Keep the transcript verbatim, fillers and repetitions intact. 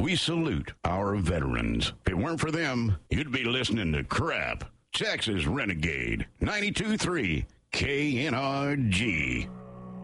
We salute our veterans. If it weren't for them, you'd be listening to crap. Texas Renegade, ninety-two point three K N R G.